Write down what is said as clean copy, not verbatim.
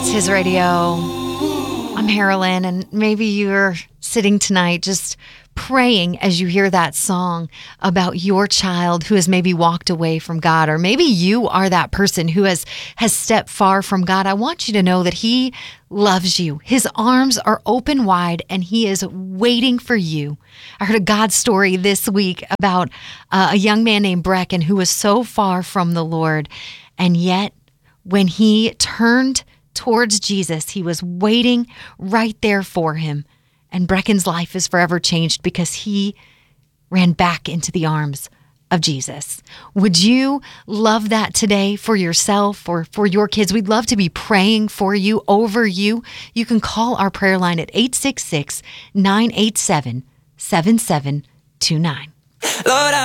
His Radio. I'm Marilyn, and maybe you're sitting tonight just praying as you hear that song about your child who has maybe walked away from God, or maybe you are that person who has stepped far from God. I want you to know that He loves you. His arms are open wide, and He is waiting for you. I heard a God story this week about a young man named Brecken who was so far from the Lord, and yet when he turned towards Jesus, He was waiting right there for him. And Brecken's life is forever changed because he ran back into the arms of Jesus. Would you love that today for yourself or for your kids? We'd love to be praying for you, over you. You can call our prayer line at 866-987-7729. Lord,